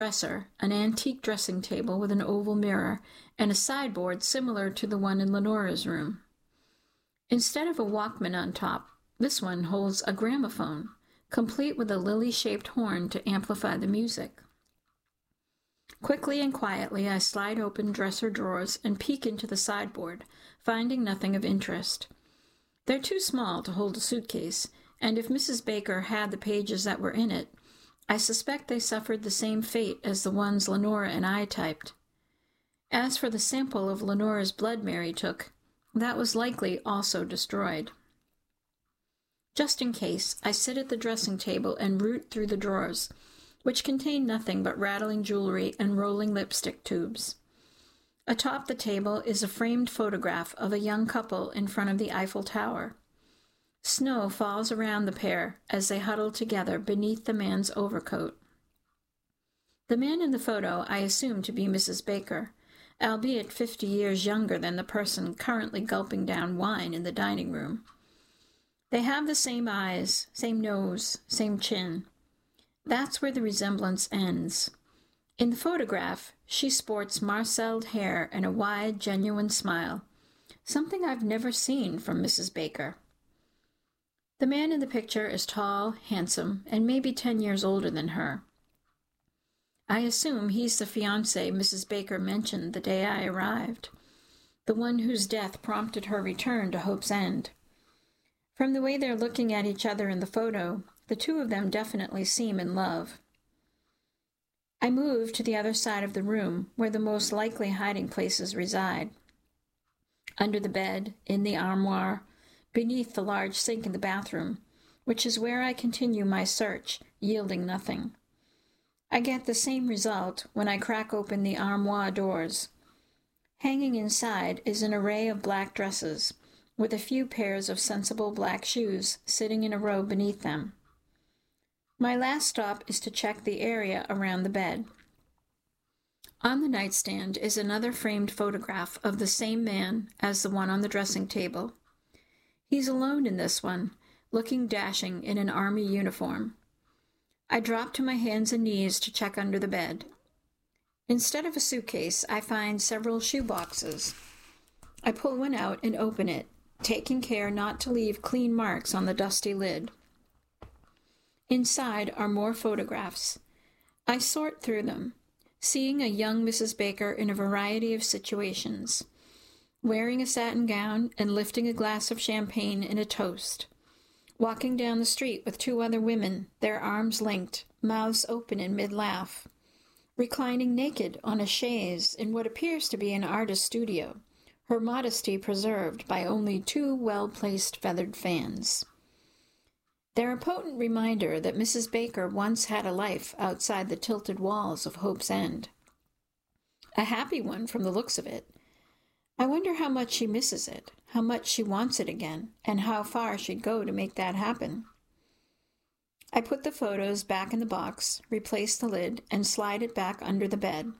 dresser, an antique dressing table with an oval mirror, and a sideboard similar to the one in Lenora's room. Instead of a Walkman on top, this one holds a gramophone, complete with a lily-shaped horn to amplify the music. Quickly and quietly, I slide open dresser drawers and peek into the sideboard, finding nothing of interest. They're too small to hold a suitcase, and if Mrs. Baker had the pages that were in it, I suspect they suffered the same fate as the ones Lenora and I typed. As for the sample of Lenora's blood Mary took, that was likely also destroyed. Just in case, I sit at the dressing table and root through the drawers, which contain nothing but rattling jewelry and rolling lipstick tubes. Atop the table is a framed photograph of a young couple in front of the Eiffel Tower. Snow falls around the pair as they huddle together beneath the man's overcoat. The man in the photo I assume to be Mrs. Baker, albeit 50 years younger than the person currently gulping down wine in the dining room. They have the same eyes, same nose, same chin. That's where the resemblance ends. In the photograph, she sports marcelled hair and a wide, genuine smile, something I've never seen from Mrs. Baker. The man in the picture is tall, handsome, and maybe 10 years older than her. I assume he's the fiancé Mrs. Baker mentioned the day I arrived, the one whose death prompted her return to Hope's End. From the way they're looking at each other in the photo, the two of them definitely seem in love. I move to the other side of the room, where the most likely hiding places reside. Under the bed, in the armoire, beneath the large sink in the bathroom, which is where I continue my search, yielding nothing. I get the same result when I crack open the armoire doors. Hanging inside is an array of black dresses, with a few pairs of sensible black shoes sitting in a row beneath them. My last stop is to check the area around the bed. On the nightstand is another framed photograph of the same man as the one on the dressing table. He's alone in this one, looking dashing in an army uniform. I drop to my hands and knees to check under the bed. Instead of a suitcase, I find several shoe boxes. I pull one out and open it, taking care not to leave clean marks on the dusty lid. Inside are more photographs. I sort through them, seeing a young Mrs. Baker in a variety of situations, wearing a satin gown and lifting a glass of champagne in a toast, walking down the street with two other women, their arms linked, mouths open in mid-laugh, reclining naked on a chaise in what appears to be an artist's studio, her modesty preserved by only two well-placed feathered fans. They're a potent reminder that Mrs. Baker once had a life outside the tilted walls of Hope's End. A happy one from the looks of it. I wonder how much she misses it, how much she wants it again, and how far she'd go to make that happen. I put the photos back in the box, replace the lid, and slide it back under the bed.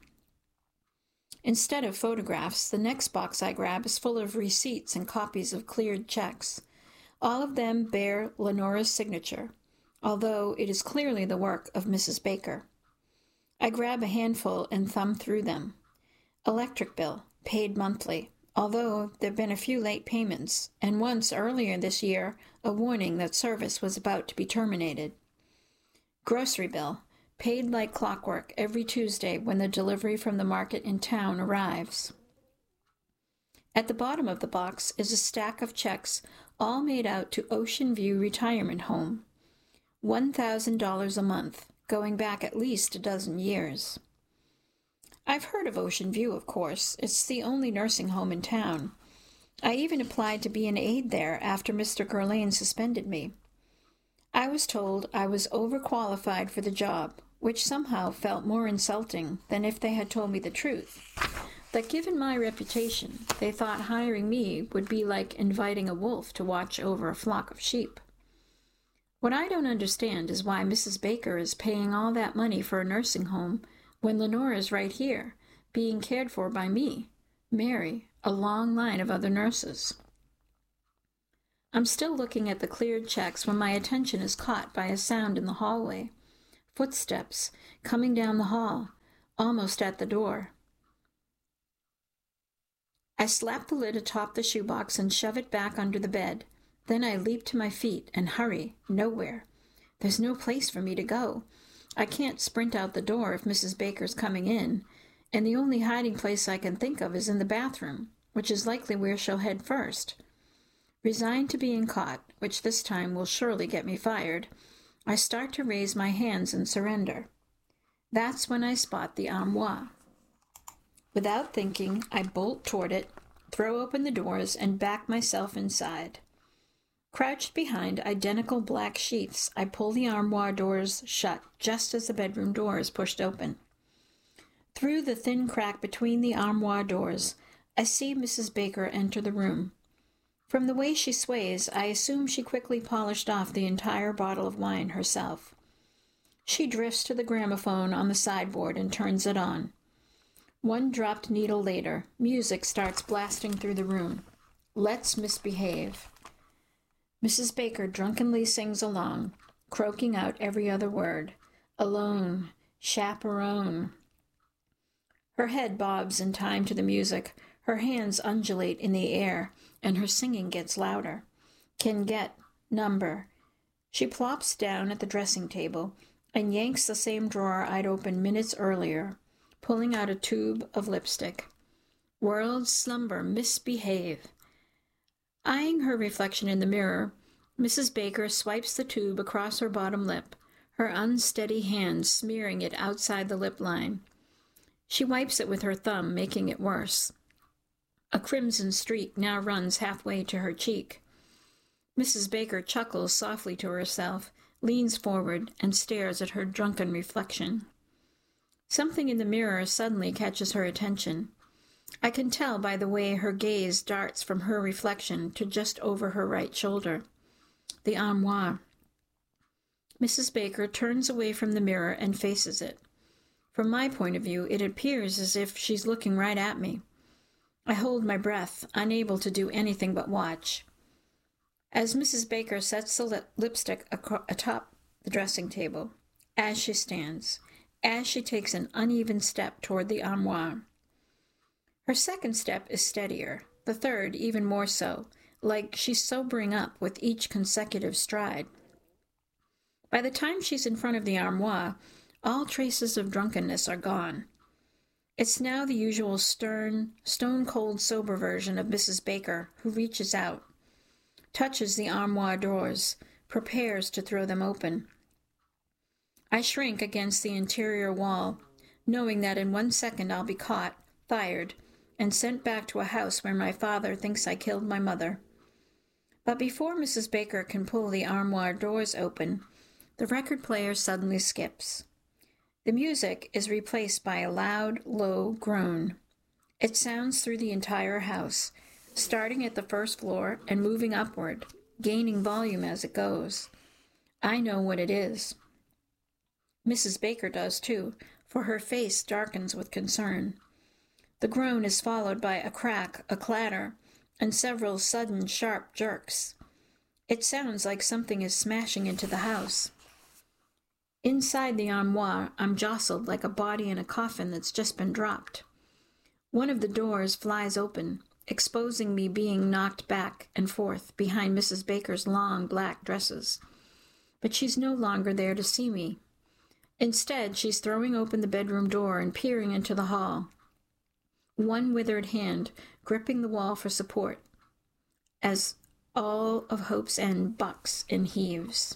Instead of photographs, the next box I grab is full of receipts and copies of cleared checks. All of them bear Lenora's signature, although it is clearly the work of Mrs. Baker. I grab a handful and thumb through them. Electric bill, paid monthly, although there have been a few late payments, and once earlier this year a warning that service was about to be terminated. Grocery bill, paid like clockwork every Tuesday when the delivery from the market in town arrives. At the bottom of the box is a stack of checks, all made out to Ocean View Retirement Home. $1,000 a month, going back at least a dozen years. I've heard of Ocean View, of course. It's the only nursing home in town. I even applied to be an aide there after Mr. Guerlain suspended me. I was told I was overqualified for the job, which somehow felt more insulting than if they had told me the truth. That given my reputation, they thought hiring me would be like inviting a wolf to watch over a flock of sheep. What I don't understand is why Mrs. Baker is paying all that money for a nursing home when Lenora is right here, being cared for by me, Mary, a long line of other nurses. I'm still looking at the cleared checks when my attention is caught by a sound in the hallway, Footsteps coming down the hall, almost at the door. I slap the lid atop the shoebox and shove it back under the bed. Then I leap to my feet and hurry nowhere. There's no place for me to go. I can't sprint out the door if Mrs. Baker's coming in, and the only hiding place I can think of is in the bathroom, which is likely where she'll head first. Resigned to being caught, which this time will surely get me fired, I start to raise my hands in surrender. That's when I spot the armoire. Without thinking, I bolt toward it, throw open the doors, and back myself inside. Crouched behind identical black sheets, I pull the armoire doors shut just as the bedroom door is pushed open. Through the thin crack between the armoire doors, I see Mrs. Baker enter the room. From the way she sways, I assume she quickly polished off the entire bottle of wine herself. She drifts to the gramophone on the sideboard and turns it on. One dropped needle later, music starts blasting through the room. Let's Misbehave. Mrs. Baker drunkenly sings along, croaking out every other word. Alone, chaperone. Her head bobs in time to the music, her hands undulate in the air, and her singing gets louder. Can get, number. She plops down at the dressing table and yanks the same drawer I'd opened minutes earlier, pulling out a tube of lipstick. World slumber, misbehave. Eyeing her reflection in the mirror, Mrs. Baker swipes the tube across her bottom lip, her unsteady hand smearing it outside the lip line. She wipes it with her thumb, making it worse. A crimson streak now runs halfway to her cheek. Mrs. Baker chuckles softly to herself, leans forward, and stares at her drunken reflection. Something in the mirror suddenly catches her attention. I can tell by the way her gaze darts from her reflection to just over her right shoulder. The armoire. Mrs. Baker turns away from the mirror and faces it. From my point of view, it appears as if she's looking right at me. I hold my breath, unable to do anything but watch. As Mrs. Baker sets the lipstick atop the dressing table, as she stands, as she takes an uneven step toward the armoire. Her second step is steadier, the third even more so, like she's sobering up with each consecutive stride. By the time she's in front of the armoire, all traces of drunkenness are gone. It's now the usual stern, stone-cold sober version of Mrs. Baker who reaches out, touches the armoire doors, prepares to throw them open. I shrink against the interior wall, knowing that in 1 second I'll be caught, fired, and sent back to a house where my father thinks I killed my mother. But before Mrs. Baker can pull the armoire doors open, the record player suddenly skips. The music is replaced by a loud, low groan. It sounds through the entire house, starting at the first floor and moving upward, gaining volume as it goes. I know what it is. Mrs. Baker does too, for her face darkens with concern. The groan is followed by a crack, a clatter, and several sudden, sharp jerks. It sounds like something is smashing into the house. Inside the armoire, I'm jostled like a body in a coffin that's just been dropped. One of the doors flies open, exposing me being knocked back and forth behind Mrs. Baker's long black dresses. But she's no longer there to see me. Instead, she's throwing open the bedroom door and peering into the hall, one withered hand gripping the wall for support, as all of Hope's End bucks and heaves.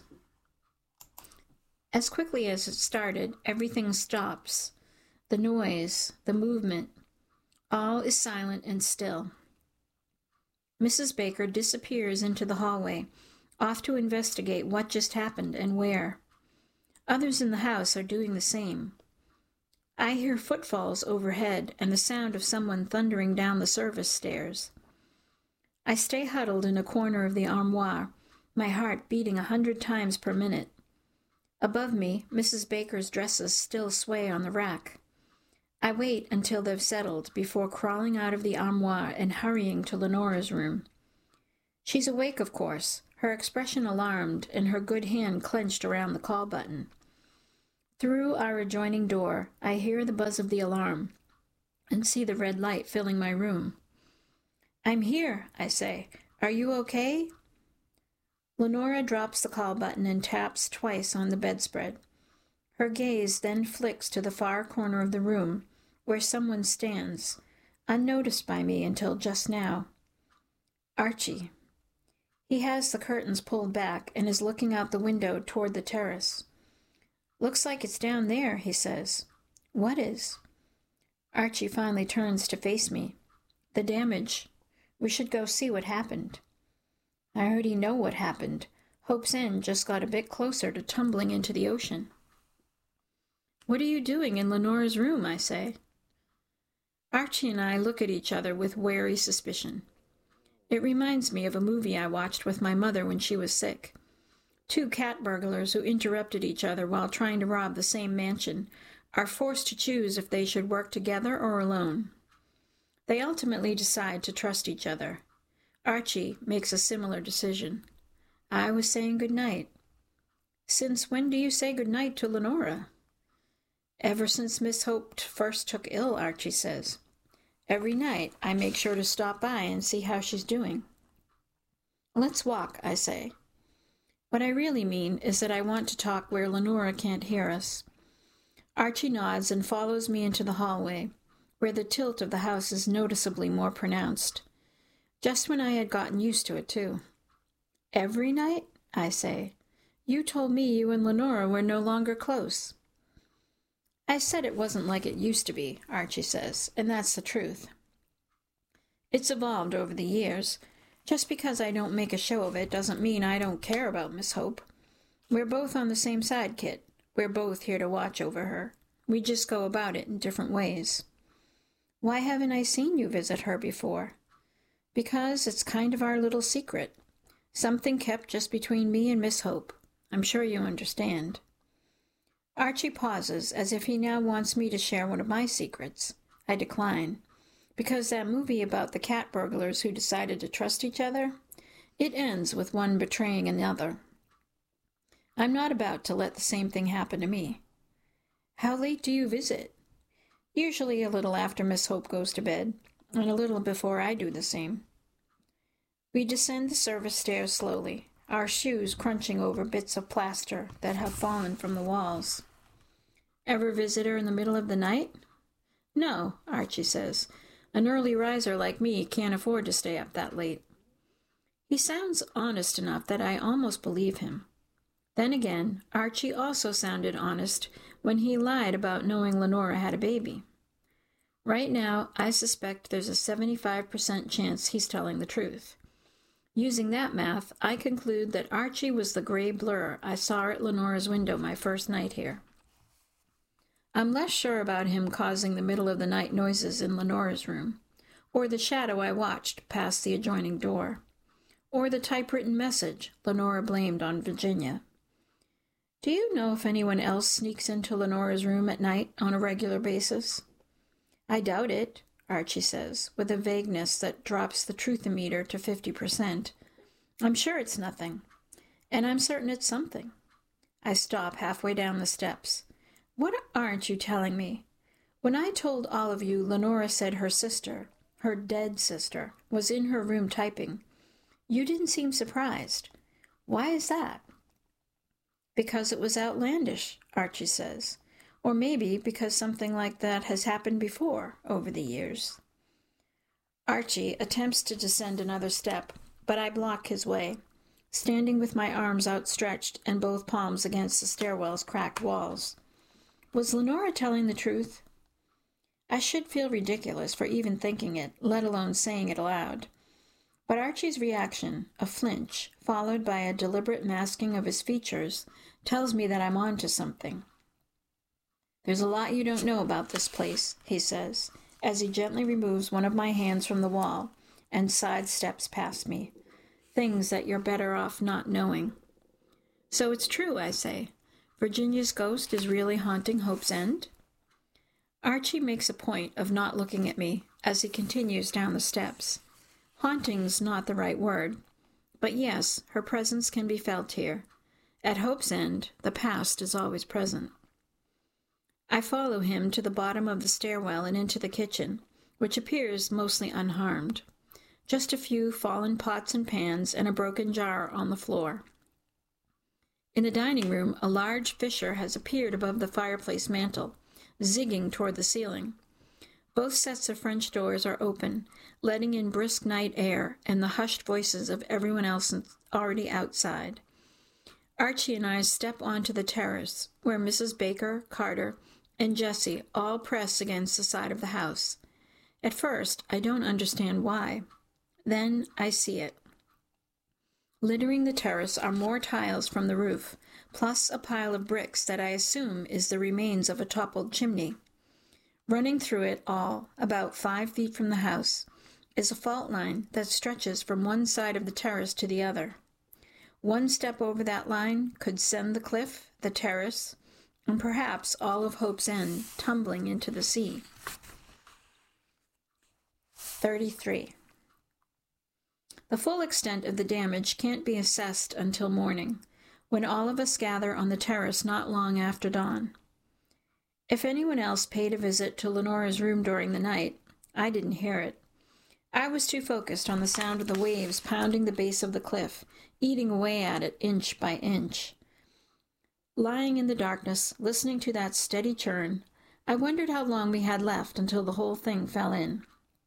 As quickly as it started, everything stops. The noise, the movement, all is silent and still. Mrs. Baker disappears into the hallway, off to investigate what just happened and where. Others in the house are doing the same. I hear footfalls overhead and the sound of someone thundering down the service stairs. I stay huddled in a corner of the armoire, my heart beating 100 times per minute. Above me, Mrs. Baker's dresses still sway on the rack. I wait until they've settled before crawling out of the armoire and hurrying to Lenora's room. She's awake, of course, her expression alarmed and her good hand clenched around the call button. Through our adjoining door, I hear the buzz of the alarm and see the red light filling my room. "I'm here," I say. "Are you okay?" Lenora drops the call button and taps twice on the bedspread. Her gaze then flicks to the far corner of the room, where someone stands, unnoticed by me until just now. Archie. He has the curtains pulled back and is looking out the window toward the terrace. "Looks like it's down there," he says. "What is?" Archie finally turns to face me. "The damage. We should go see what happened." I already know what happened. Hope's End just got a bit closer to tumbling into the ocean. "What are you doing in Lenora's room?" I say. Archie and I look at each other with wary suspicion. It reminds me of a movie I watched with my mother when she was sick. Two cat burglars who interrupted each other while trying to rob the same mansion are forced to choose if they should work together or alone. They ultimately decide to trust each other. Archie makes a similar decision. I was saying good night. "Since when do you say good night to Lenora?" "Ever since Miss Hope first took ill," Archie says. "Every night I make sure to stop by and see how she's doing." "Let's walk," I say. What I really mean is that I want to talk where Lenora can't hear us. Archie nods and follows me into the hallway, where the tilt of the house is noticeably more pronounced. Just when I had gotten used to it, too. "Every night?" I say. "You told me you and Lenora were no longer close." "I said it wasn't like it used to be," Archie says, "and that's the truth. It's evolved over the years. Just because I don't make a show of it doesn't mean I don't care about Miss Hope. We're both on the same side, Kit. We're both here to watch over her. We just go about it in different ways." "Why haven't I seen you visit her before?" "Because it's kind of our little secret. Something kept just between me and Miss Hope. I'm sure you understand." Archie pauses, as if he now wants me to share one of my secrets. I decline. Because that movie about the cat burglars who decided to trust each other, it ends with one betraying another. I'm not about to let the same thing happen to me. "How late do you visit?" "Usually a little after Miss Hope goes to bed, and a little before I do the same." We descend the service stairs slowly, our shoes crunching over bits of plaster that have fallen from the walls. "Ever visit her in the middle of the night?" "No," Archie says. "An early riser like me can't afford to stay up that late." He sounds honest enough that I almost believe him. Then again, Archie also sounded honest when he lied about knowing Lenora had a baby. Right now, I suspect there's a 75% chance he's telling the truth. Using that math, I conclude that Archie was the gray blur I saw at Lenora's window my first night here. I'm less sure about him causing the middle-of-the-night noises in Lenora's room, or the shadow I watched past the adjoining door, or the typewritten message Lenora blamed on Virginia. Do you know if anyone else sneaks into Lenora's room at night on a regular basis? I doubt it, Archie says, with a vagueness that drops the truthometer to 50%. I'm sure it's nothing, and I'm certain it's something. I stop halfway down the steps. What aren't you telling me? When I told all of you Lenora said her sister, her dead sister, was in her room typing, you didn't seem surprised. Why is that? Because it was outlandish, Archie says. Or maybe because something like that has happened before over the years. Archie attempts to descend another step, but I block his way, standing with my arms outstretched and both palms against the stairwell's cracked walls. Was Lenora telling the truth? I should feel ridiculous for even thinking it, let alone saying it aloud. But Archie's reaction, a flinch, followed by a deliberate masking of his features, tells me that I'm on to something. There's a lot you don't know about this place, he says, as he gently removes one of my hands from the wall and sidesteps past me. Things that you're better off not knowing. So it's true, I say. Virginia's ghost is really haunting Hope's End? Archie makes a point of not looking at me as he continues down the steps. Haunting's not the right word, but yes, her presence can be felt here. At Hope's End, the past is always present. I follow him to the bottom of the stairwell and into the kitchen, which appears mostly unharmed. Just a few fallen pots and pans and a broken jar on the floor. In the dining room, a large fissure has appeared above the fireplace mantel, zigging toward the ceiling. Both sets of French doors are open, letting in brisk night air and the hushed voices of everyone else already outside. Archie and I step onto the terrace, where Mrs. Baker, Carter, and Jessie all press against the side of the house. At first, I don't understand why. Then I see it. Littering the terrace are more tiles from the roof, plus a pile of bricks that I assume is the remains of a toppled chimney. Running through it all, about 5 feet from the house, is a fault line that stretches from one side of the terrace to the other. One step over that line could send the cliff, the terrace, and perhaps all of Hope's End tumbling into the sea. 33. The full extent of the damage can't be assessed until morning, when all of us gather on the terrace not long after dawn. If anyone else paid a visit to Lenora's room during the night, I didn't hear it. I was too focused on the sound of the waves pounding the base of the cliff, eating away at it inch by inch. Lying in the darkness, listening to that steady churn, I wondered how long we had left until the whole thing fell in.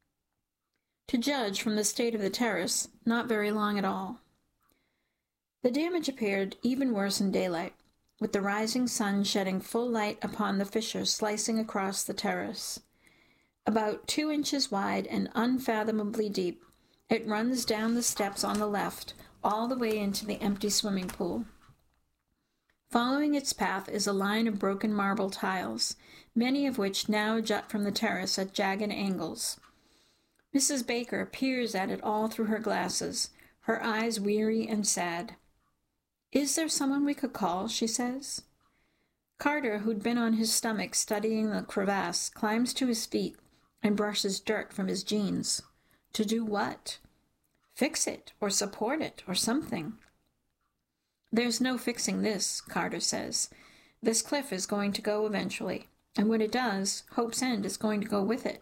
To judge from the state of the terrace, not very long at all. The damage appeared even worse in daylight, with the rising sun shedding full light upon the fissure slicing across the terrace. About 2 inches wide and unfathomably deep, it runs down the steps on the left, all the way into the empty swimming pool. Following its path is a line of broken marble tiles, many of which now jut from the terrace at jagged angles. Mrs. Baker peers at it all through her glasses, her eyes weary and sad. "Is there someone we could call?" she says. Carter, who'd been on his stomach studying the crevasse, climbs to his feet and brushes dirt from his jeans. To do what? Fix it, or support it, or something. "There's no fixing this," Carter says. "This cliff is going to go eventually, and when it does, Hope's End is going to go with it."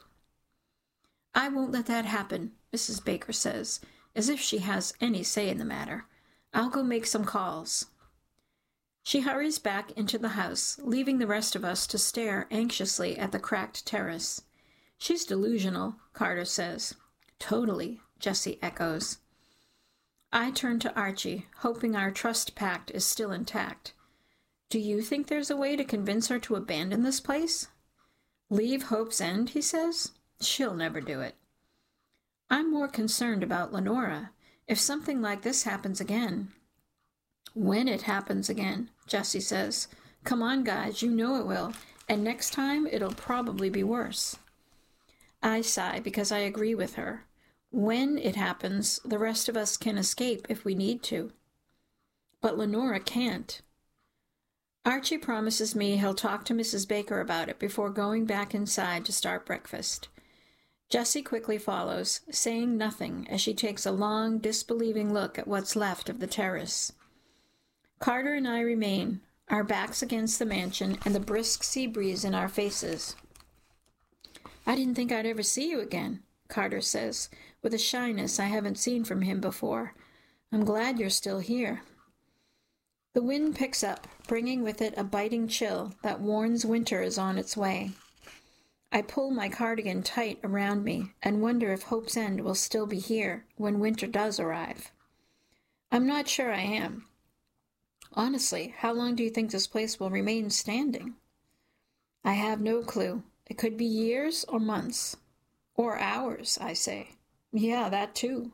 "I won't let that happen," Mrs. Baker says, as if she has any say in the matter. "I'll go make some calls." She hurries back into the house, leaving the rest of us to stare anxiously at the cracked terrace. "She's delusional," Carter says. "Totally," Jessie echoes. I turn to Archie, hoping our trust pact is still intact. "Do you think there's a way to convince her to abandon this place?" "Leave Hope's End," he says. "She'll never do it." "I'm more concerned about Lenora. If something like this happens again—" "When it happens again," Jessie says. "Come on, guys, you know it will, and next time it'll probably be worse." I sigh because I agree with her. When it happens, the rest of us can escape if we need to. But Lenora can't. Archie promises me he'll talk to Mrs. Baker about it before going back inside to start breakfast. Jessie quickly follows, saying nothing as she takes a long, disbelieving look at what's left of the terrace. Carter and I remain, our backs against the mansion and the brisk sea breeze in our faces. "I didn't think I'd ever see you again," Carter says, with a shyness I haven't seen from him before. "I'm glad you're still here." The wind picks up, bringing with it a biting chill that warns winter is on its way. I pull my cardigan tight around me and wonder if Hope's End will still be here when winter does arrive. I'm not sure I am. Honestly, how long do you think this place will remain standing? I have no clue. It could be years or months. Or hours, I say. Yeah, that too.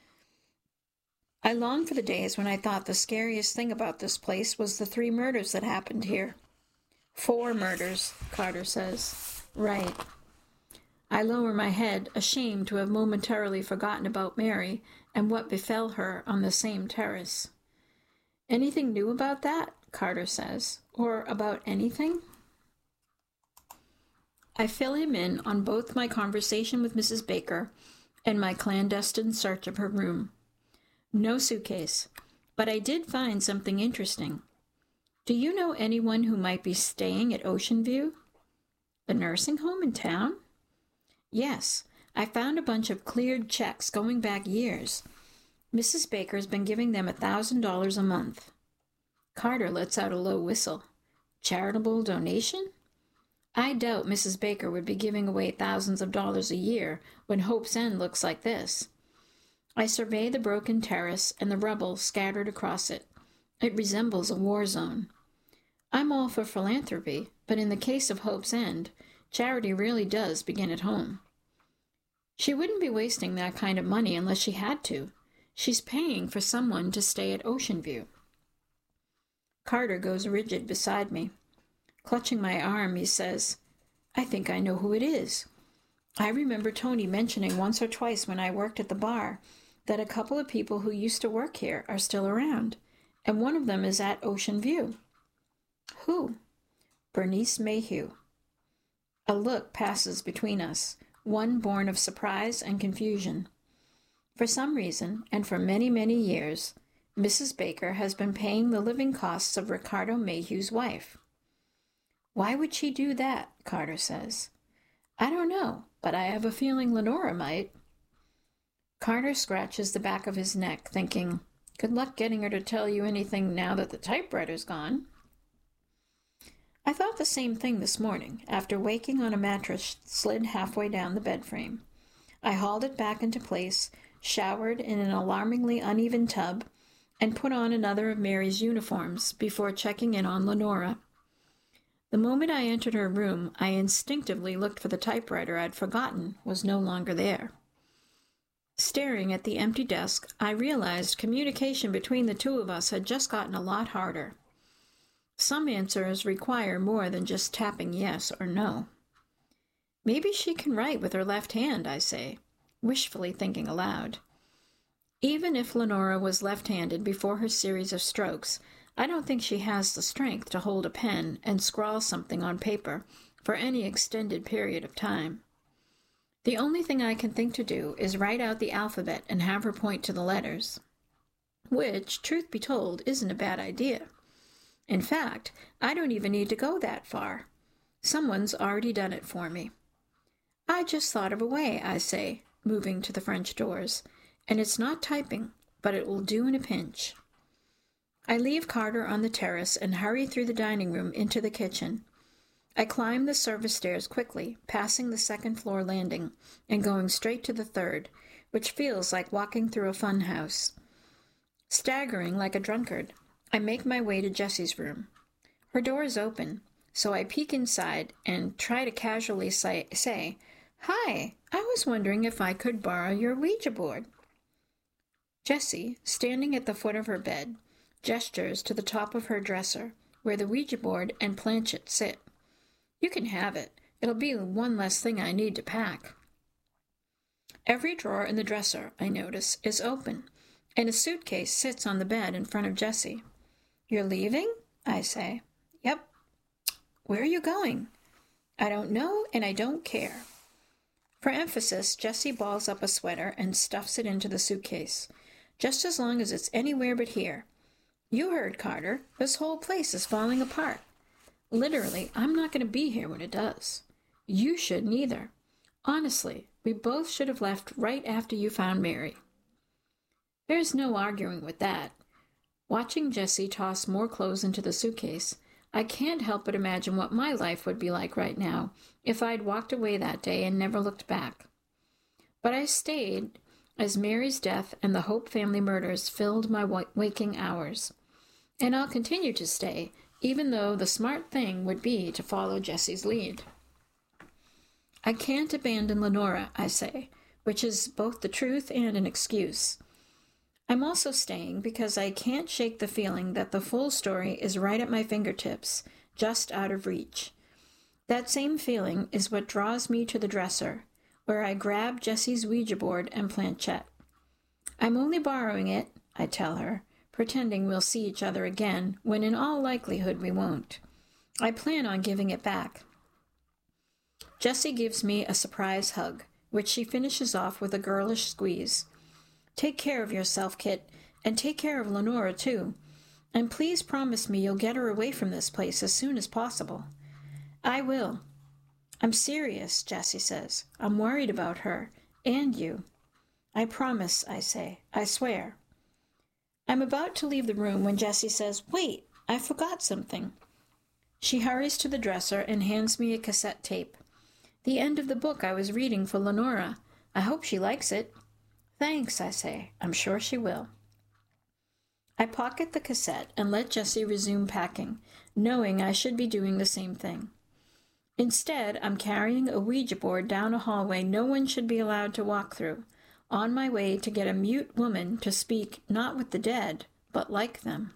I long for the days when I thought the scariest thing about this place was the 3 murders that happened here. 4 murders, Carter says. Right. I lower my head, ashamed to have momentarily forgotten about Mary and what befell her on the same terrace. Anything new about that? Carter says. Or about anything? I fill him in on both my conversation with Mrs. Baker and my clandestine search of her room. No suitcase, but I did find something interesting. Do you know anyone who might be staying at Ocean View? The nursing home in town? Yes, I found a bunch of cleared checks going back years. Mrs. Baker's been giving them $1,000 a month. Carter lets out a low whistle. Charitable donation? I doubt Mrs. Baker would be giving away thousands of dollars a year when Hope's End looks like this. I survey the broken terrace and the rubble scattered across it. It resembles a war zone. I'm all for philanthropy, but in the case of Hope's End, charity really does begin at home. She wouldn't be wasting that kind of money unless she had to. She's paying for someone to stay at Ocean View. Carter goes rigid beside me. Clutching my arm, he says, I think I know who it is. I remember Tony mentioning once or twice when I worked at the bar that a couple of people who used to work here are still around, and one of them is at Ocean View. Who? Bernice Mayhew. A look passes between us, one born of surprise and confusion. For some reason, and for many, many years, Mrs. Baker has been paying the living costs of Ricardo Mayhew's wife. Why would she do that? Carter says. I don't know, but I have a feeling Lenora might. Carter scratches the back of his neck, thinking, good luck getting her to tell you anything now that the typewriter's gone. I thought the same thing this morning, after waking on a mattress slid halfway down the bed frame. I hauled it back into place, showered in an alarmingly uneven tub, and put on another of Mary's uniforms before checking in on Lenora. The moment I entered her room, I instinctively looked for the typewriter I'd forgotten was no longer there. Staring at the empty desk, I realized communication between the two of us had just gotten a lot harder. Some answers require more than just tapping yes or no. Maybe she can write with her left hand, I say, wishfully thinking aloud. Even if Lenora was left-handed before her series of strokes, I don't think she has the strength to hold a pen and scrawl something on paper for any extended period of time. The only thing I can think to do is write out the alphabet and have her point to the letters, which, truth be told, isn't a bad idea. In fact, I don't even need to go that far. Someone's already done it for me. I just thought of a way, I say, moving to the French doors, and it's not typing, but it will do in a pinch. I leave Carter on the terrace and hurry through the dining room into the kitchen. I climb the service stairs quickly, passing the second-floor landing, and going straight to the third, which feels like walking through a fun house. Staggering like a drunkard, I make my way to Jessie's room. Her door is open, so I peek inside and try to casually say, Hi, I was wondering if I could borrow your Ouija board. Jessie, standing at the foot of her bed, gestures to the top of her dresser, where the Ouija board and planchette sit. You can have it. It'll be one less thing I need to pack. Every drawer in the dresser, I notice, is open, and a suitcase sits on the bed in front of Jessie. You're leaving? I say. Yep. Where are you going? I don't know, and I don't care. For emphasis, Jessie balls up a sweater and stuffs it into the suitcase. Just as long as it's anywhere but here. You heard, Carter. This whole place is falling apart. Literally, I'm not going to be here when it does. You shouldn't either. Honestly, we both should have left right after you found Mary. There's no arguing with that. Watching Jessie toss more clothes into the suitcase, I can't help but imagine what my life would be like right now if I'd walked away that day and never looked back. But I stayed as Mary's death and the Hope family murders filled my waking hours. And I'll continue to stay, even though the smart thing would be to follow Jessie's lead. I can't abandon Lenora, I say, which is both the truth and an excuse. I'm also staying because I can't shake the feeling that the full story is right at my fingertips, just out of reach. That same feeling is what draws me to the dresser, where I grab Jessie's Ouija board and planchette. I'm only borrowing it, I tell her, pretending we'll see each other again, when in all likelihood we won't. I plan on giving it back. Jessie gives me a surprise hug, which she finishes off with a girlish squeeze. Take care of yourself, Kit, and take care of Lenora, too. And please promise me you'll get her away from this place as soon as possible. I will. I'm serious, Jessie says. I'm worried about her, and you. I promise, I say. I swear. I'm about to leave the room when Jessie says, Wait, I forgot something. She hurries to the dresser and hands me a cassette tape. The end of the book I was reading for Lenora. I hope she likes it. Thanks, I say. I'm sure she will. I pocket the cassette and let Jessie resume packing, knowing I should be doing the same thing. Instead, I'm carrying a Ouija board down a hallway no one should be allowed to walk through, on my way to get a mute woman to speak not with the dead, but like them.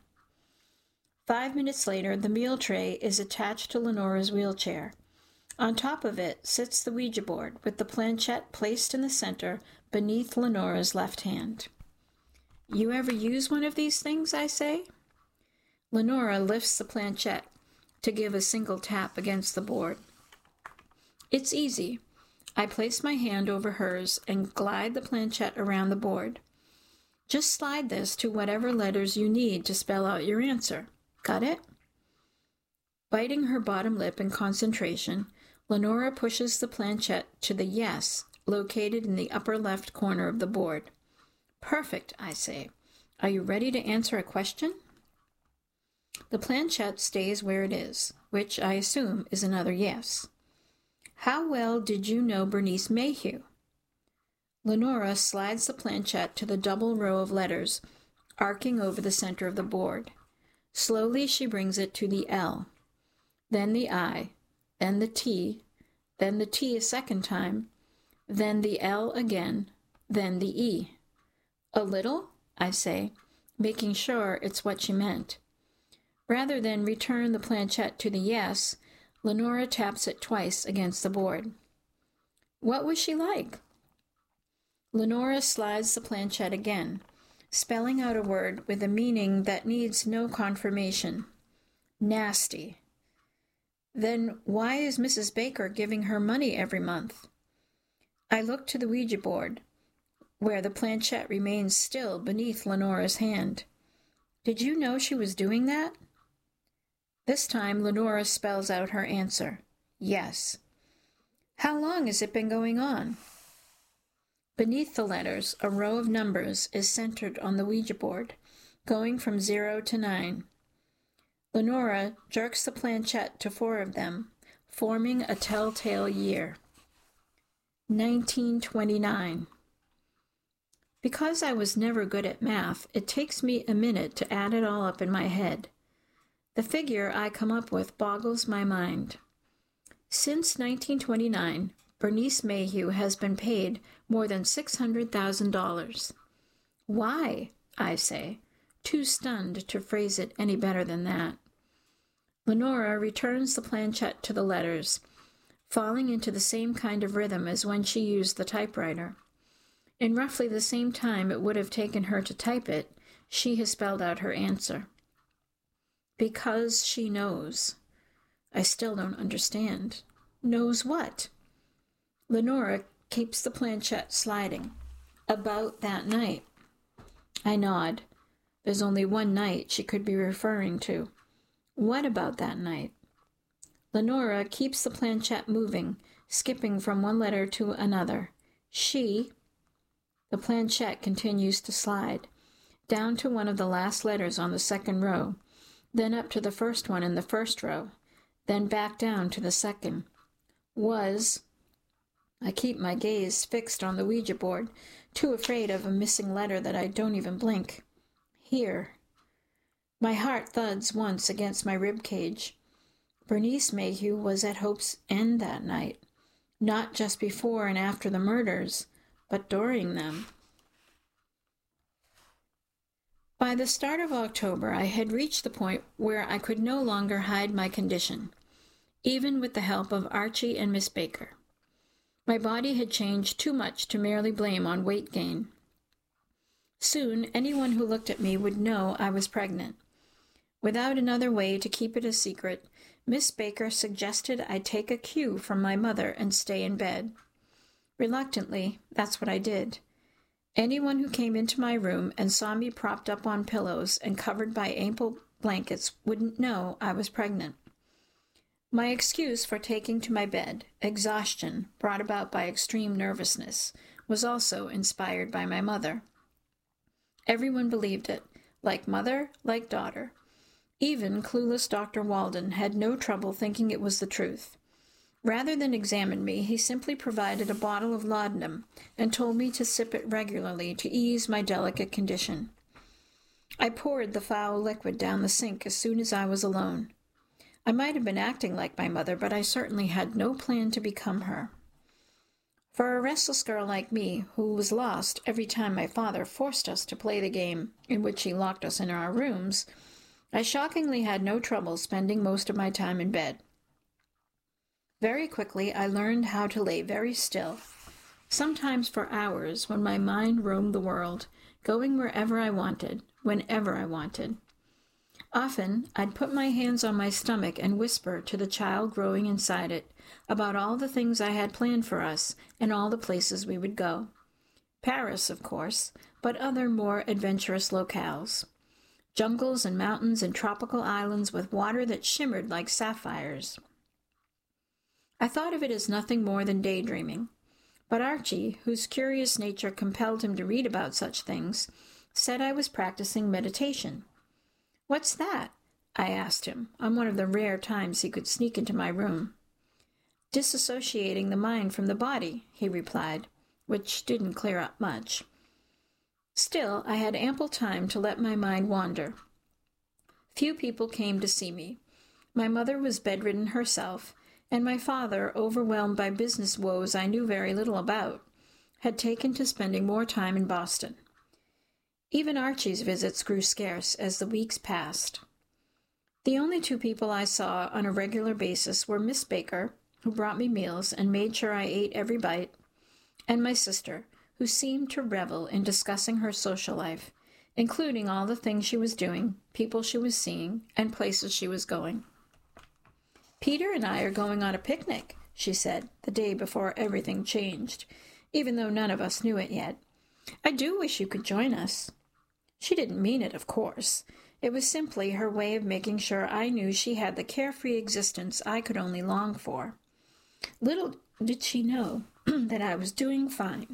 5 minutes later, the meal tray is attached to Lenora's wheelchair. On top of it sits the Ouija board, with the planchette placed in the center beneath Lenora's left hand. You ever use one of these things, I say? Lenora lifts the planchette to give a single tap against the board. It's easy. I place my hand over hers and glide the planchette around the board. Just slide this to whatever letters you need to spell out your answer. Got it? Biting her bottom lip in concentration, Lenora pushes the planchette to the yes located in the upper left corner of the board. Perfect, I say. Are you ready to answer a question? The planchette stays where it is, which I assume is another yes. How well did you know Bernice Mayhew? Lenora slides the planchette to the double row of letters, arcing over the center of the board. Slowly she brings it to the L, then the I, then the T a second time, then the L again, then the E. A little? I say, making sure it's what she meant. Rather than return the planchette to the yes, Lenora taps it twice against the board. What was she like? Lenora slides the planchette again, spelling out a word with a meaning that needs no confirmation. Nasty. Then why is Mrs. Baker giving her money every month? I look to the Ouija board, where the planchette remains still beneath Lenora's hand. Did you know she was doing that? This time Lenora spells out her answer. Yes. How long has it been going on? Beneath the letters, a row of numbers is centered on the Ouija board, going from 0 to 9. Lenora jerks the planchette to 4 of them, forming a telltale year. 1929. Because I was never good at math, it takes me a minute to add it all up in my head. The figure I come up with boggles my mind. Since 1929, Bernice Mayhew has been paid more than $600,000. Why? I say, too stunned to phrase it any better than that. Lenora returns the planchette to the letters, falling into the same kind of rhythm as when she used the typewriter. In roughly the same time it would have taken her to type it, she has spelled out her answer. Because she knows. I still don't understand. Knows what? Lenora keeps the planchette sliding. About that night. I nod. There's only one night she could be referring to. What about that night? Lenora keeps the planchette moving, skipping from one letter to another. She. The planchette continues to slide, down to one of the last letters on the second row, then up to the first one in the first row, then back down to the second. Was. I keep my gaze fixed on the Ouija board, too afraid of a missing letter that I don't even blink. Here. My heart thuds once against my rib cage. Bernice Mayhew was at Hope's End that night, not just before and after the murders, but during them. By the start of October, I had reached the point where I could no longer hide my condition, even with the help of Archie and Miss Baker. My body had changed too much to merely blame on weight gain. Soon, anyone who looked at me would know I was pregnant. Without another way to keep it a secret, Miss Baker suggested I take a cue from my mother and stay in bed. Reluctantly, that's what I did. Anyone who came into my room and saw me propped up on pillows and covered by ample blankets wouldn't know I was pregnant. My excuse for taking to my bed, exhaustion brought about by extreme nervousness, was also inspired by my mother. Everyone believed it, like mother, like daughter. Even clueless Dr. Walden had no trouble thinking it was the truth. Rather than examine me, he simply provided a bottle of laudanum and told me to sip it regularly to ease my delicate condition. I poured the foul liquid down the sink as soon as I was alone. I might have been acting like my mother, but I certainly had no plan to become her. For a restless girl like me, who was lost every time my father forced us to play the game in which he locked us in our rooms, I shockingly had no trouble spending most of my time in bed. Very quickly, I learned how to lay very still, sometimes for hours when my mind roamed the world, going wherever I wanted, whenever I wanted. Often, I'd put my hands on my stomach and whisper to the child growing inside it about all the things I had planned for us and all the places we would go. Paris, of course, but other more adventurous locales. Jungles and mountains and tropical islands with water that shimmered like sapphires. I thought of it as nothing more than daydreaming, but Archie, whose curious nature compelled him to read about such things, said I was practicing meditation. "What's that?" I asked him, on one of the rare times he could sneak into my room. "Disassociating the mind from the body," he replied, which didn't clear up much. Still, I had ample time to let my mind wander. Few people came to see me. My mother was bedridden herself, and my father, overwhelmed by business woes I knew very little about, had taken to spending more time in Boston. Even Archie's visits grew scarce as the weeks passed. The only two people I saw on a regular basis were Miss Baker, who brought me meals and made sure I ate every bite, and my sister, who seemed to revel in discussing her social life, including all the things she was doing, people she was seeing, and places she was going. "Peter and I are going on a picnic," she said, the day before everything changed, even though none of us knew it yet. "I do wish you could join us." She didn't mean it, of course. It was simply her way of making sure I knew she had the carefree existence I could only long for. Little did she know that I was doing fine.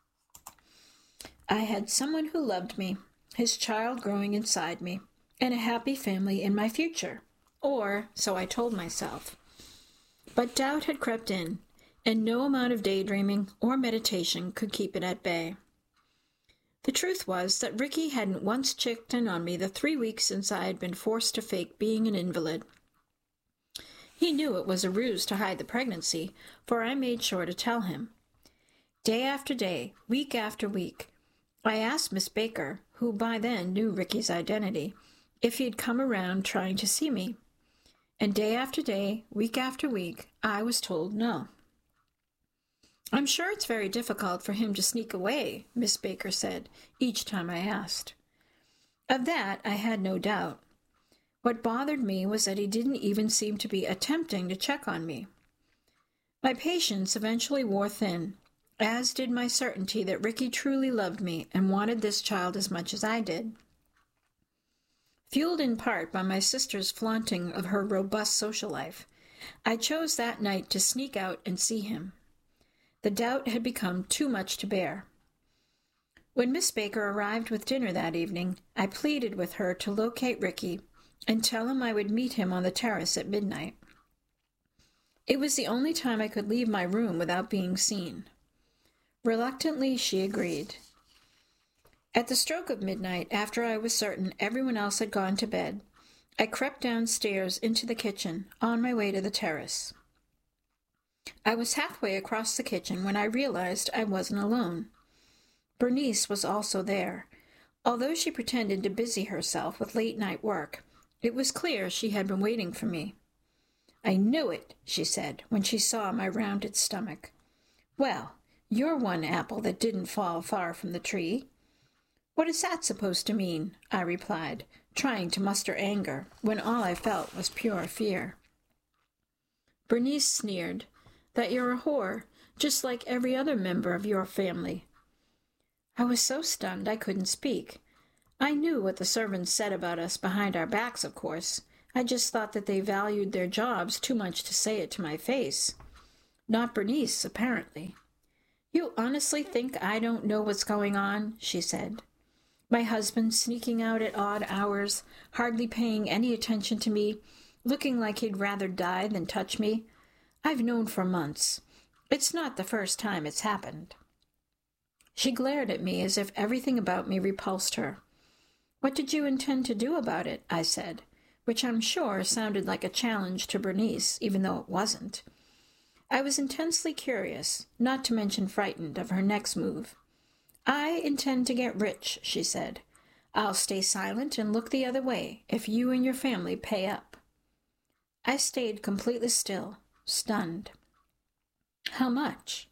I had someone who loved me, his child growing inside me, and a happy family in my future. Or, so I told myself. But doubt had crept in, and no amount of daydreaming or meditation could keep it at bay. The truth was that Ricky hadn't once checked in on me the 3 weeks since I had been forced to fake being an invalid. He knew it was a ruse to hide the pregnancy, for I made sure to tell him. Day after day, week after week, I asked Miss Baker, who by then knew Ricky's identity, if he'd come around trying to see me. And day after day, week after week, I was told no. "I'm sure it's very difficult for him to sneak away," Miss Baker said, each time I asked. Of that I had no doubt. What bothered me was that he didn't even seem to be attempting to check on me. My patience eventually wore thin, as did my certainty that Ricky truly loved me and wanted this child as much as I did. Fueled in part by my sister's flaunting of her robust social life, I chose that night to sneak out and see him. The doubt had become too much to bear. When Miss Baker arrived with dinner that evening, I pleaded with her to locate Ricky and tell him I would meet him on the terrace at midnight. It was the only time I could leave my room without being seen. Reluctantly, she agreed. At the stroke of midnight, after I was certain everyone else had gone to bed, I crept downstairs into the kitchen, on my way to the terrace. I was halfway across the kitchen when I realized I wasn't alone. Bernice was also there. Although she pretended to busy herself with late-night work, it was clear she had been waiting for me. "I knew it," she said, when she saw my rounded stomach. "Well, you're one apple that didn't fall far from the tree." "What is that supposed to mean?" I replied, trying to muster anger, when all I felt was pure fear. Bernice sneered, "That you're a whore, just like every other member of your family." I was so stunned I couldn't speak. I knew what the servants said about us behind our backs, of course, I just thought that they valued their jobs too much to say it to my face. Not Bernice, apparently. You honestly think I don't know what's going on? She said. My husband sneaking out at odd hours, hardly paying any attention to me, looking like he'd rather die than touch me. I've known for months. It's not the first time it's happened. She glared at me as if everything about me repulsed her. What did you intend to do about it? I said, which I'm sure sounded like a challenge to Bernice, even though it wasn't. I was intensely curious, not to mention frightened, of her next move. I intend to get rich, she said. I'll stay silent and look the other way if you and your family pay up. I stayed completely still, stunned. How much?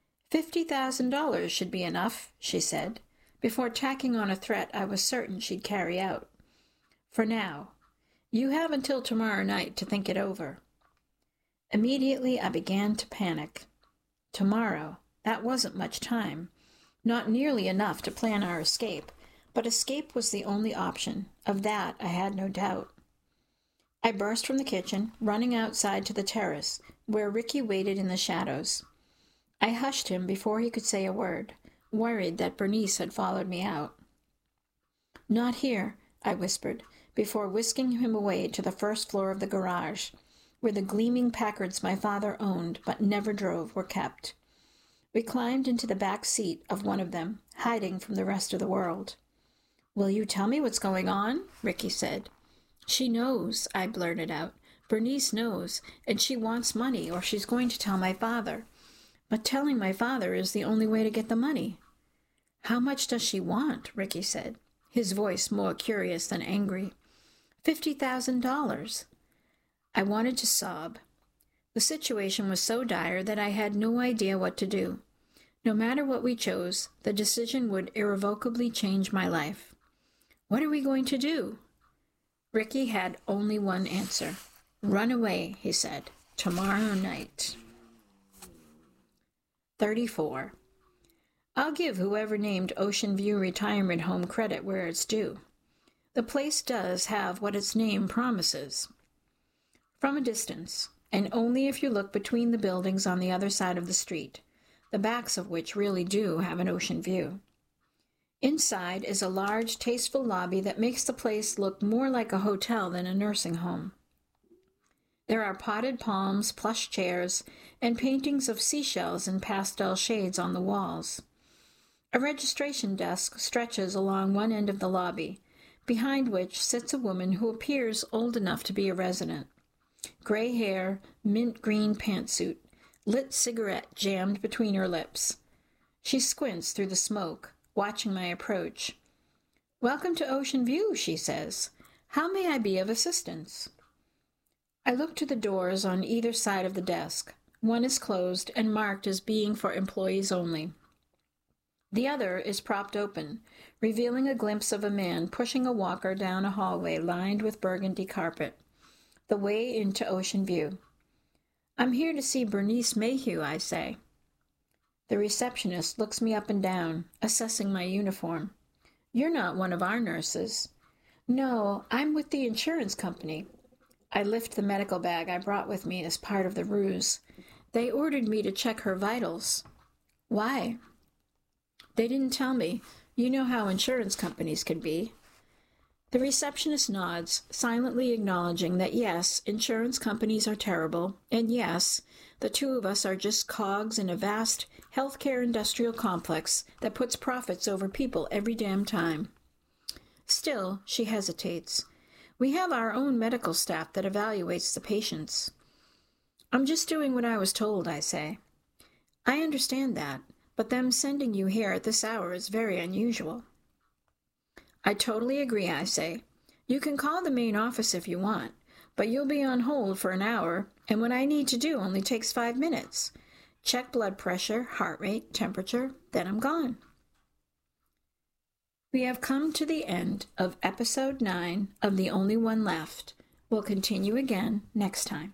$50,000 should be enough, she said, before tacking on a threat I was certain she'd carry out. For now. You have until tomorrow night to think it over. Immediately I began to panic. Tomorrow, that wasn't much time. Not nearly enough to plan our escape, but escape was the only option. Of that I had no doubt. I burst from the kitchen, running outside to the terrace, where Ricky waited in the shadows. I hushed him before he could say a word, worried that Bernice had followed me out. Not here, I whispered, before whisking him away to the first floor of the garage, where the gleaming Packards my father owned but never drove were kept. We climbed into the back seat of one of them, hiding from the rest of the world. Will you tell me what's going on? Ricky said. She knows, I blurted out. Bernice knows, and she wants money, or she's going to tell my father. But telling my father is the only way to get the money. How much does she want? Ricky said, his voice more curious than angry. $50,000. I wanted to sob. The situation was so dire that I had no idea what to do. No matter what we chose, the decision would irrevocably change my life. What are we going to do? Ricky had only one answer. Run away, he said. Tomorrow night. 34. I'll give whoever named Ocean View Retirement Home credit where it's due. The place does have what its name promises. From a distance, and only if you look between the buildings on the other side of the street, the backs of which really do have an ocean view. Inside is a large, tasteful lobby that makes the place look more like a hotel than a nursing home. There are potted palms, plush chairs, and paintings of seashells in pastel shades on the walls. A registration desk stretches along one end of the lobby, behind which sits a woman who appears old enough to be a resident. Gray hair, mint green pantsuit, lit cigarette jammed between her lips. She squints through the smoke, watching my approach. Welcome to Ocean View, she says. How may I be of assistance? I look to the doors on either side of the desk. One is closed and marked as being for employees only. The other is propped open, revealing a glimpse of a man pushing a walker down a hallway lined with burgundy carpet, the way into Ocean View. I'm here to see Bernice Mayhew, I say. The receptionist looks me up and down, assessing my uniform. You're not one of our nurses. No, I'm with the insurance company. I lift the medical bag I brought with me as part of the ruse. They ordered me to check her vitals. Why? They didn't tell me. You know how insurance companies can be. The receptionist nods, silently acknowledging that yes, insurance companies are terrible, and yes, the two of us are just cogs in a vast healthcare industrial complex that puts profits over people every damn time. Still, she hesitates. We have our own medical staff that evaluates the patients. I'm just doing what I was told, I say. I understand that, but them sending you here at this hour is very unusual. I totally agree, I say. You can call the main office if you want, but you'll be on hold for an hour, and what I need to do only takes 5 minutes. Check blood pressure, heart rate, temperature, then I'm gone. We have come to the end of episode 9 of The Only One Left. We'll continue again next time.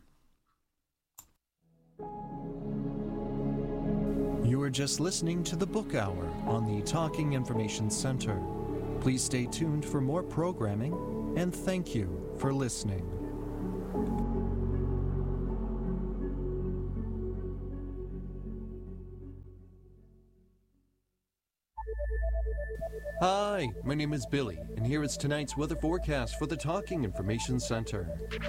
You are just listening to the Book Hour on the Talking Information Center. Please stay tuned for more programming, and thank you for listening. Hi, my name is Billy, and here is tonight's weather forecast for the Talking Information Center.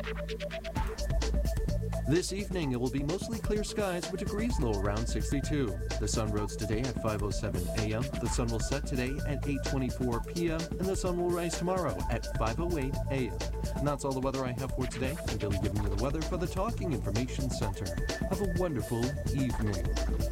This evening, it will be mostly clear skies with degrees low around 62. The sun rose today at 5:07 a.m. The sun will set today at 8:24 p.m. and the sun will rise tomorrow at 5:08 a.m. And that's all the weather I have for today. I'm Billy giving you the weather for the Talking Information Center. Have a wonderful evening.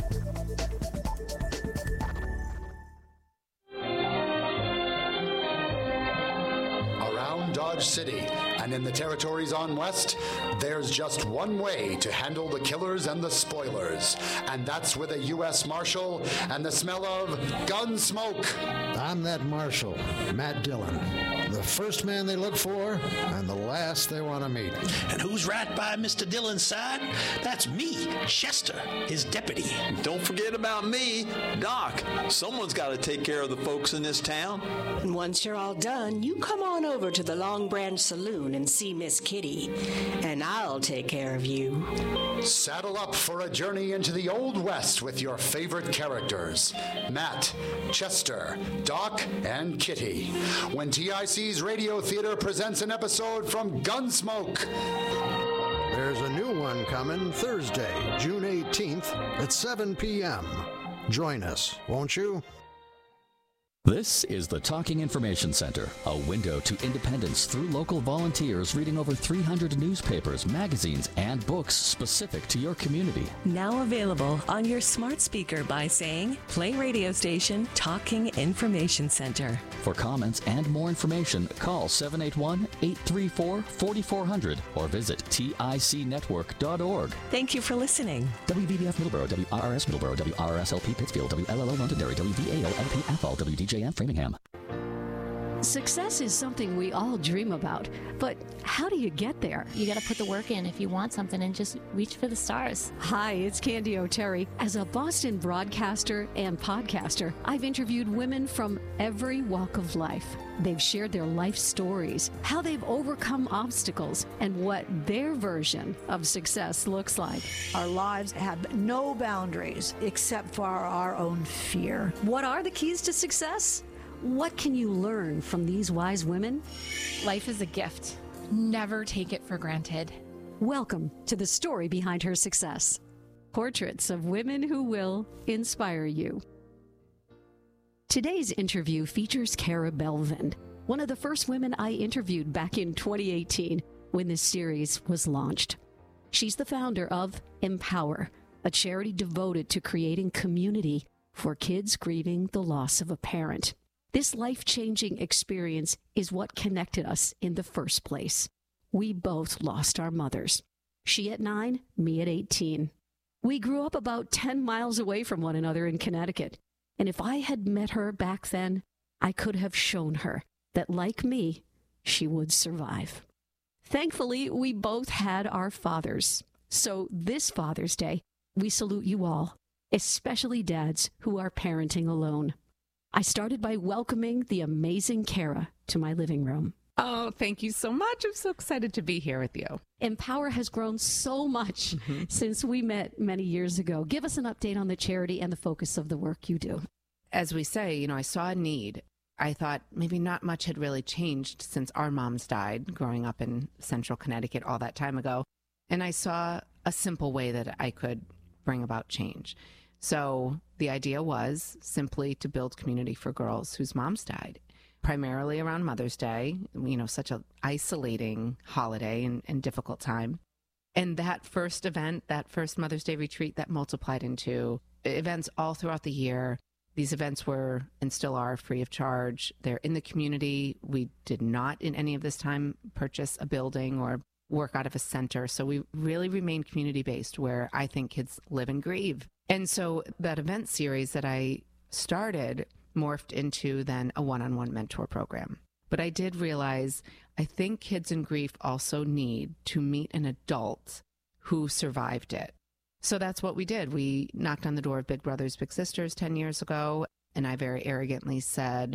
Dodge City and in the territories on west, there's just one way to handle the killers and the spoilers, and that's with a U.S. Marshal and the smell of gun smoke. I'm that Marshal, Matt Dillon, the first man they look for and the last they want to meet. And who's right by Mr. Dillon's side? That's me, Chester, his deputy. Don't forget about me, Doc. Someone's got to take care of the folks in this town. And once you're all done, you come on over to the Long Branch Saloon and see Miss Kitty, and I'll take care of you. Saddle up for a journey into the Old West with your favorite characters, Matt, Chester, Doc, and Kitty, when TIC's Radio Theater presents an episode from Gunsmoke. There's a new one coming Thursday, June 18th at 7 p.m. Join us, won't you? This is the Talking Information Center, a window to independence through local volunteers reading over 300 newspapers, magazines, and books specific to your community. Now available on your smart speaker by saying, play radio station Talking Information Center. For comments and more information, call 781-834-4400 or visit ticnetwork.org. Thank you for listening. WVBF Middleborough, WRRS Middleborough, WRSLP Pittsfield, WLLO Londonderry, WVAO-LP FL, WDJM Framingham. Success is something we all dream about, but how do you get there? You got to put the work in if you want something and just reach for the stars. Hi, it's Candy O'Terry. As a Boston broadcaster and podcaster, I've interviewed women from every walk of life. They've shared their life stories, how they've overcome obstacles, and what their version of success looks like. Our lives have no boundaries except for our own fear. What are the keys to success? What can you learn from these wise women? Life is a gift. Never take it for granted. Welcome to the story behind her success. Portraits of women who will inspire you. Today's interview features Cara Belvin, one of the first women I interviewed back in 2018 when this series was launched. She's the founder of Empower, a charity devoted to creating community for kids grieving the loss of a parent. This life-changing experience is what connected us in the first place. We both lost our mothers. She at 9, me at 18. We grew up about 10 miles away from one another in Connecticut. And if I had met her back then, I could have shown her that, like me, she would survive. Thankfully, we both had our fathers. So this Father's Day, we salute you all, especially dads who are parenting alone. I started by welcoming the amazing Cara to my living room. Oh, thank you so much. I'm so excited to be here with you. Empower has grown so much since we met many years ago. Give us an update on the charity and the focus of the work you do. As we say, I saw a need. I thought maybe not much had really changed since our moms died growing up in central Connecticut all that time ago. And I saw a simple way that I could bring about change. So the idea was simply to build community for girls whose moms died, primarily around Mother's Day, such an isolating holiday and difficult time. And that first event, that first Mother's Day retreat, that multiplied into events all throughout the year. These events were and still are free of charge. They're in the community. We did not in any of this time purchase a building or work out of a center. So we really remain community-based where I think kids live and grieve. And so that event series that I started morphed into then a one-on-one mentor program. But I did realize I think kids in grief also need to meet an adult who survived it. So that's what we did. We knocked on the door of Big Brothers Big Sisters 10 years ago, and I very arrogantly said,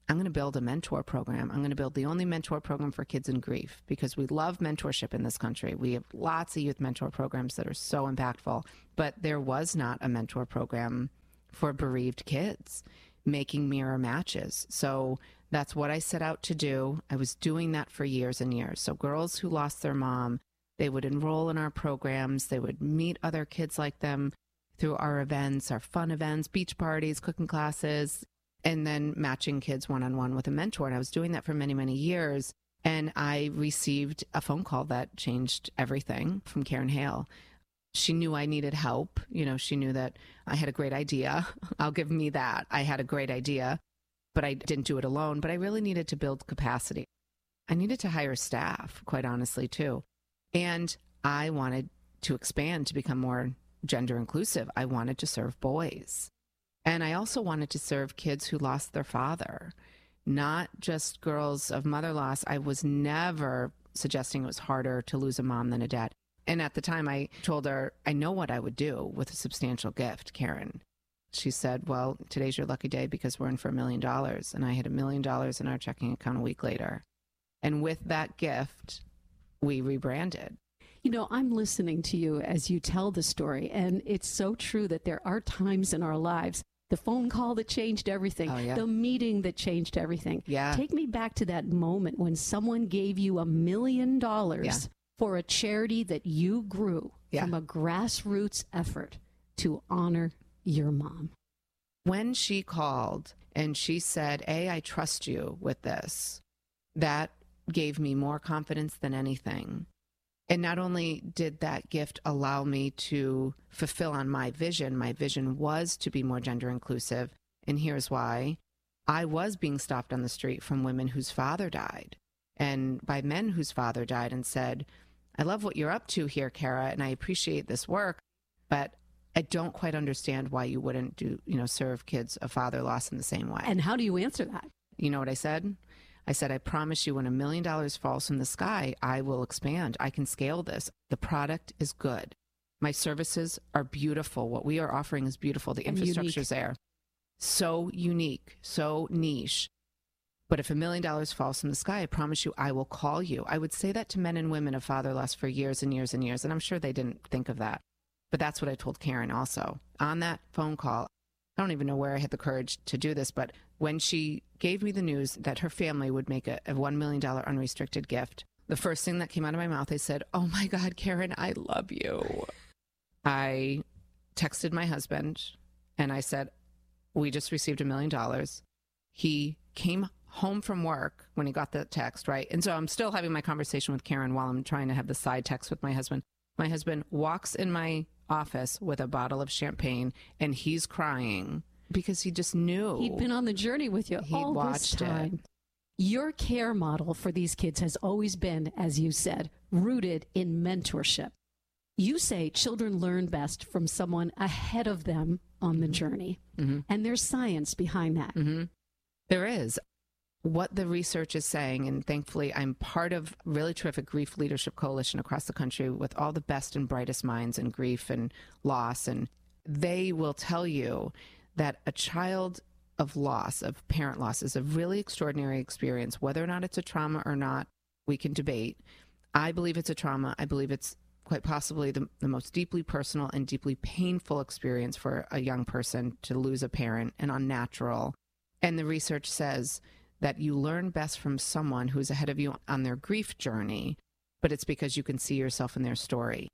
I'm going to build a mentor program. I'm going to build the only mentor program for kids in grief, because we love mentorship in this country. We have lots of youth mentor programs that are so impactful, but there was not a mentor program for bereaved kids, making mirror matches. So that's what I set out to do. I was doing that for years and years. So girls who lost their mom, they would enroll in our programs. They would meet other kids like them through our events, our fun events, beach parties, cooking classes, and then matching kids one-on-one with a mentor. And I was doing that for many, many years. And I received a phone call that changed everything from Karen Hale. She knew I needed help. You know, she knew that I had a great idea. I'll give me that. I had a great idea, but I didn't do it alone. But I really needed to build capacity. I needed to hire staff, quite honestly, too. And I wanted to expand to become more gender inclusive. I wanted to serve boys. And I also wanted to serve kids who lost their father, not just girls of mother loss. I was never suggesting it was harder to lose a mom than a dad. And at the time, I told her, I know what I would do with a substantial gift, Karen. She said, well, today's your lucky day because we're in for $1 million. And I had $1 million in our checking account a week later. And with that gift, we rebranded. You know, I'm listening to you as you tell the story, and it's so true that there are times in our lives, the phone call that changed everything, the meeting that changed everything. Yeah. Take me back to that moment when someone gave you $1 million for a charity that you grew from a grassroots effort to honor your mom. When she called and she said, I trust you with this, that gave me more confidence than anything. And not only did that gift allow me to fulfill on my vision was to be more gender inclusive. And here's why. I was being stopped on the street from women whose father died, and by men whose father died, and said, I love what you're up to here, Kara, and I appreciate this work, but I don't quite understand why you wouldn't serve kids of father loss in the same way. And how do you answer that? You know what I said? I said, I promise you when $1 million falls from the sky, I will expand. I can scale this. The product is good. My services are beautiful. What we are offering is beautiful. The infrastructure's there. So unique, so niche. But if $1 million falls from the sky, I promise you, I will call you. I would say that to men and women of father loss for years and years and years. And I'm sure they didn't think of that. But that's what I told Karen also. On that phone call, I don't even know where I had the courage to do this, but when she gave me the news that her family would make a $1 million unrestricted gift, the first thing that came out of my mouth, I said, oh my God, Karen, I love you. I texted my husband and I said, we just received $1 million. He came home from work when he got the text, right? And so I'm still having my conversation with Karen while I'm trying to have the side text with my husband. My husband walks in my office with a bottle of champagne and he's crying because he just knew. He'd been on the journey with you all this time. Your care model for these kids has always been, as you said, rooted in mentorship. You say children learn best from someone ahead of them on the journey. Mm-hmm. And there's science behind that. Mm-hmm. There is. What the research is saying, and thankfully I'm part of a really terrific grief leadership coalition across the country with all the best and brightest minds in grief and loss, and they will tell you that a child of loss, of parent loss, is a really extraordinary experience. Whether or not it's a trauma or not, we can debate. I believe it's a trauma. I believe it's quite possibly the most deeply personal and deeply painful experience for a young person to lose a parent, and unnatural. And the research says that you learn best from someone who's ahead of you on their grief journey, but it's because you can see yourself in their story.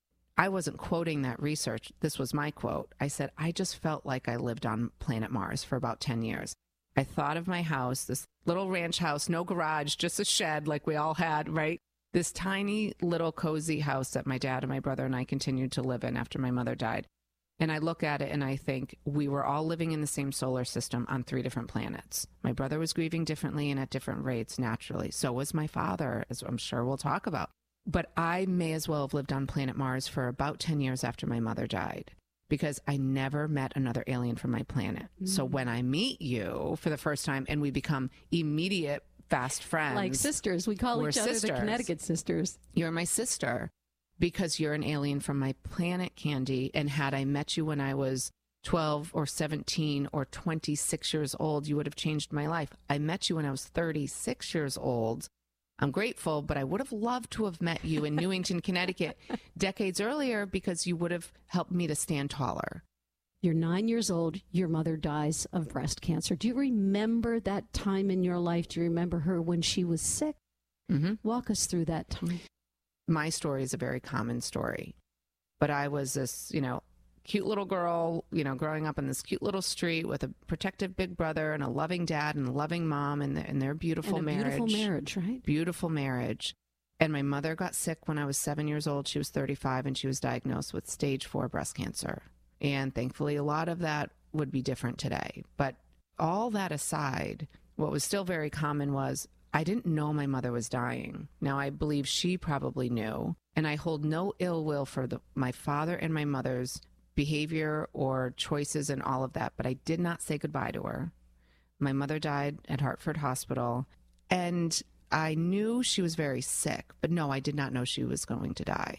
I wasn't quoting that research. This was my quote. I said, I just felt like I lived on planet Mars for about 10 years. I thought of my house, this little ranch house, no garage, just a shed like we all had, right? This tiny little cozy house that my dad and my brother and I continued to live in after my mother died. And I look at it and I think we were all living in the same solar system on 3 different planets. My brother was grieving differently and at different rates, naturally. So was my father, as I'm sure we'll talk about. But I may as well have lived on planet Mars for about 10 years after my mother died, because I never met another alien from my planet. Mm. So when I meet you for the first time and we become immediate fast friends. Like sisters. We call each other the Connecticut sisters. You're my sister. Because you're an alien from my planet, Candy, and had I met you when I was 12 or 17 or 26 years old, you would have changed my life. I met you when I was 36 years old. I'm grateful, but I would have loved to have met you in Newington, Connecticut decades earlier because you would have helped me to stand taller. You're 9 years old. Your mother dies of breast cancer. Do you remember that time in your life? Do you remember her when she was sick? Mm-hmm. Walk us through that time. My story is a very common story, but I was this, cute little girl, growing up in this cute little street with a protective big brother and a loving dad and a loving mom and their beautiful marriage. Beautiful marriage, right? Beautiful marriage. And my mother got sick when I was 7 years old. She was 35 and she was diagnosed with stage 4 breast cancer. And thankfully, a lot of that would be different today. But all that aside, what was still very common was I didn't know my mother was dying. Now, I believe she probably knew. And I hold no ill will for my father and my mother's behavior or choices and all of that, but I did not say goodbye to her. My mother died at Hartford Hospital, and I knew she was very sick, but no, I did not know she was going to die.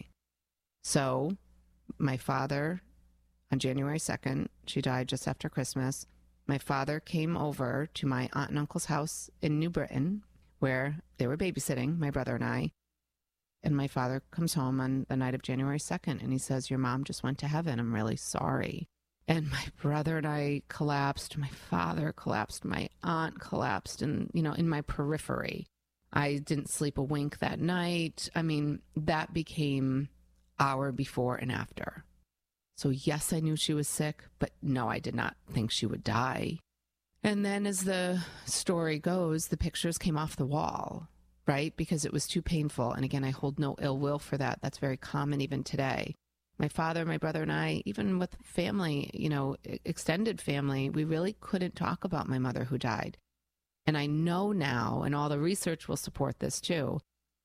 So my father, on January 2nd, she died just after Christmas, my father came over to my aunt and uncle's house in New Britain, where they were babysitting, my brother and I. And my father comes home on the night of January 2nd, and he says, "Your mom just went to heaven. I'm really sorry." And my brother and I collapsed. My father collapsed. My aunt collapsed. And, in my periphery, I didn't sleep a wink that night. I mean, that became our before and after. So yes, I knew she was sick, but no, I did not think she would die. And then as the story goes, the pictures came off the wall. Right? Because it was too painful. And again, I hold no ill will for that. That's very common even today. My father, my brother, and I, even with family, extended family, we really couldn't talk about my mother who died. And I know now, and all the research will support this too,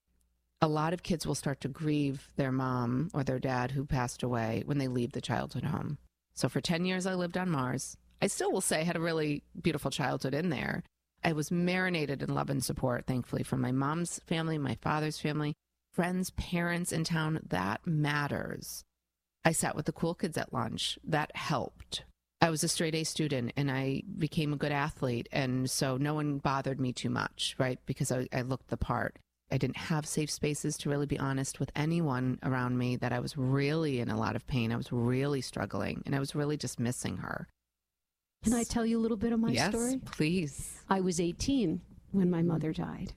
a lot of kids will start to grieve their mom or their dad who passed away when they leave the childhood home. So for 10 years, I lived on Mars. I still will say I had a really beautiful childhood in there. I was marinated in love and support, thankfully, from my mom's family, my father's family, friends, parents in town. That matters. I sat with the cool kids at lunch. That helped. I was a straight A student, and I became a good athlete, and so no one bothered me too much, right, because I looked the part. I didn't have safe spaces to really be honest with anyone around me that I was really in a lot of pain. I was really struggling, and I was really just missing her. Can I tell you a little bit of my story? Yes, please. I was 18 when my mother died,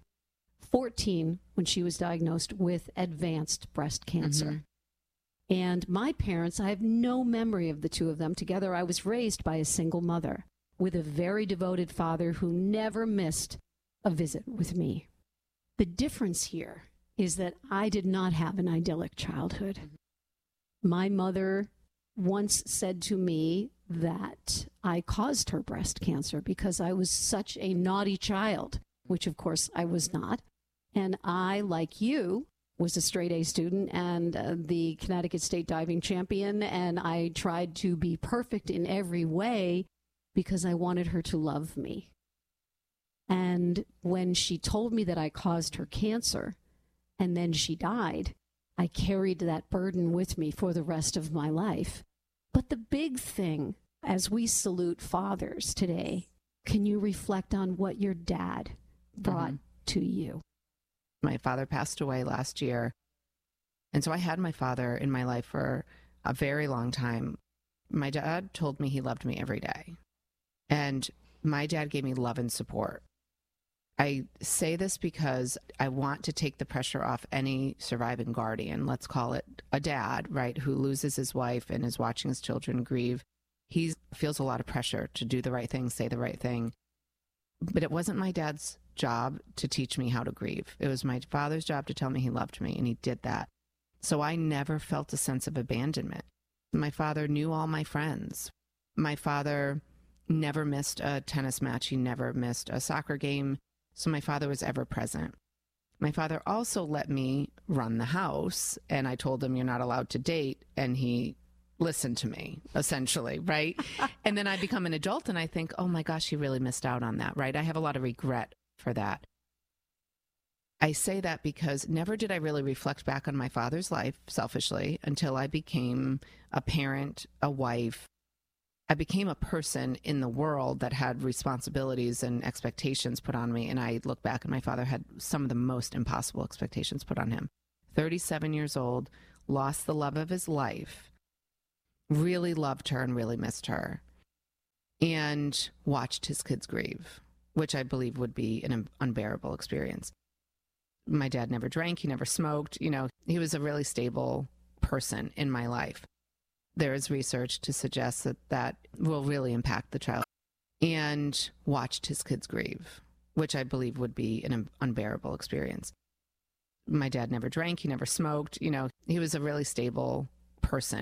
14 when she was diagnosed with advanced breast cancer. Mm-hmm. And my parents, I have no memory of the two of them together. I was raised by a single mother with a very devoted father who never missed a visit with me. The difference here is that I did not have an idyllic childhood. My mother once said to me that I caused her breast cancer because I was such a naughty child, which of course I was not. And I, like you, was a straight A student and the Connecticut State diving champion, and I tried to be perfect in every way because I wanted her to love me. And when she told me that I caused her cancer and then she died, I carried that burden with me for the rest of my life. But the big thing, as we salute fathers today, can you reflect on what your dad brought to you? My father passed away last year. And so I had my father in my life for a very long time. My dad told me he loved me every day. And my dad gave me love and support. I say this because I want to take the pressure off any surviving guardian, let's call it a dad, right, who loses his wife and is watching his children grieve. He feels a lot of pressure to do the right thing, say the right thing. But it wasn't my dad's job to teach me how to grieve. It was my father's job to tell me he loved me, and he did that. So I never felt a sense of abandonment. My father knew all my friends. My father never missed a tennis match. He never missed a soccer game. So my father was ever present. My father also let me run the house, and I told him, you're not allowed to date, and he listened to me, essentially, right? And then I become an adult, and I think, oh my gosh, he really missed out on that, right? I have a lot of regret for that. I say that because never did I really reflect back on my father's life, selfishly, until I became a parent, a wife. I became a person in the world that had responsibilities and expectations put on me. And I look back and my father had some of the most impossible expectations put on him. 37 years old, lost the love of his life, really loved her and really missed her, and watched his kids grieve, which I believe would be an unbearable experience. My dad never drank, he never smoked, he was a really stable person in my life. There is research to suggest that will really impact the child, and watched his kids grieve, which I believe would be an unbearable experience. My dad never drank, he never smoked, he was a really stable person